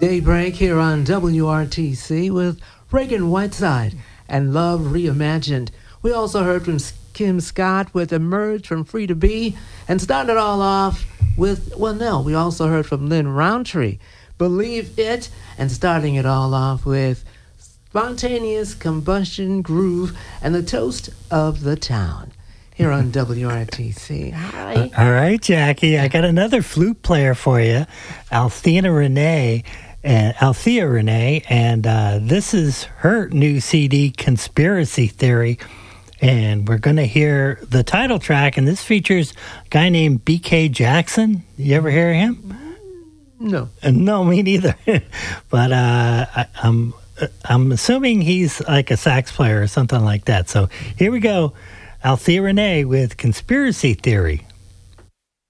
Daybreak here on WRTC with Reagan Whiteside and Love Reimagined. We also heard from Kim Scott with Emerge from Free to Be, and started all off with, we also heard from Lynn Roundtree, Believe It, and starting it all off with Spontaneous Combustion Groove and the Toast of the Town. Here on WRTC. Hi. All right, Jackie. I got another flute player for you, Althea Renee, and this is her new CD, Conspiracy Theory. And we're going to hear the title track, and this features a guy named B.K. Jackson. You ever hear him? No. No, me neither. But I'm assuming he's like a sax player or something like that. So here we go. Althea Renee with Conspiracy Theory.